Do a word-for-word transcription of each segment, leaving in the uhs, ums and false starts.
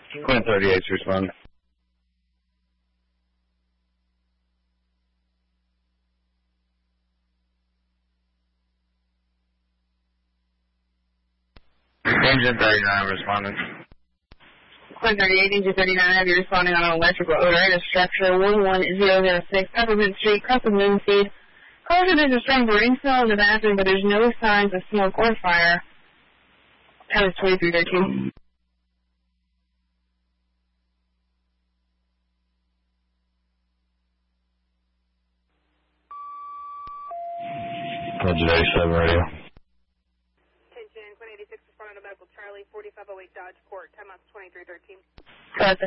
Quinn thirty-eight's responding. Engine thirty-nine responding. Quinn thirty-eight, Engine thirty-nine, have you responding on an electrical odor in a structure one one zero zero six, Peppermint Street, Crescent Moon Seed. Caller, there's a strong burning smell in the bathroom, but there's no signs of smoke or fire. Time is twenty-three thirteen. Engine eighty-seven radio. Attention, Quinn eighty-six responding to medical Charlie, forty-five oh eight Dodge Court, time out twenty-three thirteen. Roger.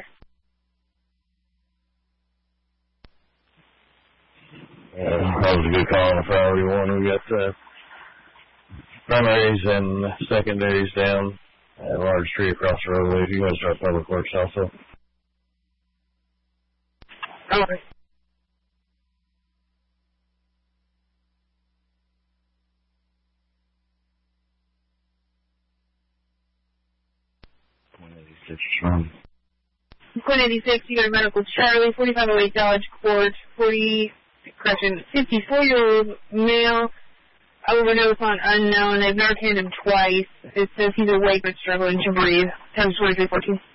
Uh, that was a good call on a priority one. We got uh, primaries and secondaries down at a large tree across the roadway. If you want to start public works also. Over. Quinn eighty-six, you got a medical Charlie, forty-five oh eight Dodge Court, forty, correction, fifty-four-year-old male, overdose on unknown. They've narcaned him twice. It says he's awake but struggling to breathe. Time twenty-three fourteen.